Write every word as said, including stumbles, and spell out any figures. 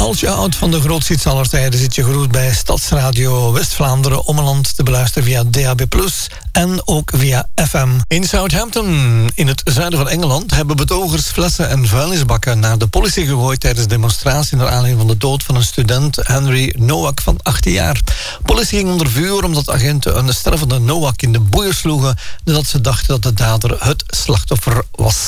Haltje oud van de grootste hits aller tijden zit je geroerd bij Stadsradio West-Vlaanderen Ommeland te beluisteren via D A B plus, en ook via F M. In Southampton, in het zuiden van Engeland, hebben betogers flessen en vuilnisbakken naar de politie gegooid tijdens demonstratie naar aanleiding van de dood van een student, Henry Nowak, van achttien jaar. Politie ging onder vuur omdat agenten een stervende Nowak in de boeien sloegen nadat ze dachten dat de dader het slachtoffer was.